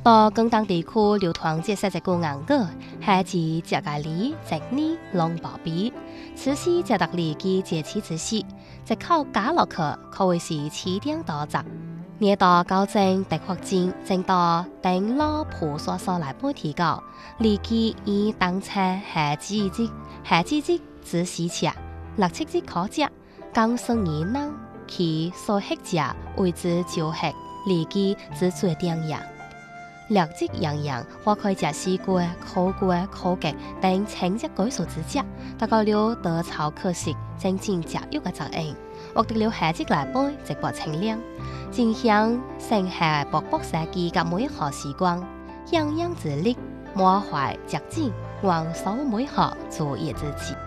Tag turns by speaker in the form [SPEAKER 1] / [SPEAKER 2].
[SPEAKER 1] 到广东地區流傳這些隻個硬語，係指食咖喱、食呢、long寶比。此時食得離記節氣之時，隻口加落去，可謂是起點多雜。熱到高正地發展，正到頂老婆所來背提高，離記以當餐係季節之時吃，六七節可食，剛生兒能其所吃食為之就吃，離記之最定樣。略質營養，或可以食西瓜、苦瓜、苦桔等清熱解暑之食，達到了得草可食、增進食慾嘅作用。獲得了下節來杯，直播清涼，盡享盛夏薄薄世紀嘅美好時光，洋洋之力，滿懷熱情，讓所有美好昨夜之際。